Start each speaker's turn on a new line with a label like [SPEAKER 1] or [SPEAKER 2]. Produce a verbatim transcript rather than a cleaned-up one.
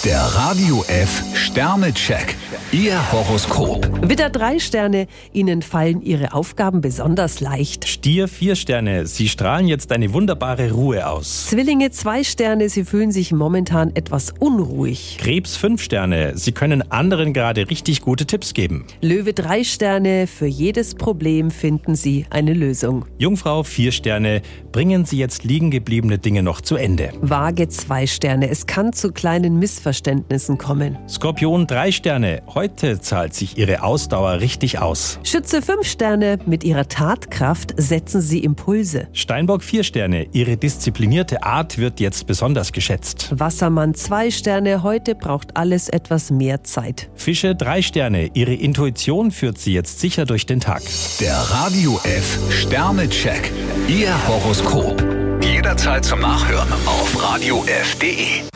[SPEAKER 1] Der Radio F Sternecheck. Ihr Horoskop.
[SPEAKER 2] Widder drei Sterne, Ihnen fallen Ihre Aufgaben besonders leicht.
[SPEAKER 3] Stier vier Sterne, Sie strahlen jetzt eine wunderbare Ruhe aus.
[SPEAKER 2] Zwillinge zwei Sterne, Sie fühlen sich momentan etwas unruhig.
[SPEAKER 3] Krebs fünf Sterne, Sie können anderen gerade richtig gute Tipps geben.
[SPEAKER 2] Löwe drei Sterne, für jedes Problem finden Sie eine Lösung.
[SPEAKER 3] Jungfrau vier Sterne, bringen Sie jetzt liegen gebliebene Dinge noch zu Ende.
[SPEAKER 2] Waage zwei Sterne, es kann zu kleinen Missverständnissen kommen.
[SPEAKER 3] Skorpion drei Sterne, heute zahlt sich Ihre Ausdauer richtig aus.
[SPEAKER 2] Schütze fünf Sterne, mit Ihrer Tatkraft setzen Sie Impulse.
[SPEAKER 3] Steinbock vier Sterne, Ihre disziplinierte Art wird jetzt besonders geschätzt.
[SPEAKER 2] Wassermann zwei Sterne, heute braucht alles etwas mehr Zeit.
[SPEAKER 3] Fische drei Sterne, Ihre Intuition führt Sie jetzt sicher durch den Tag.
[SPEAKER 1] Der Radio F Sternecheck. Ihr Horoskop. Jederzeit zum Nachhören auf radio f punkt de.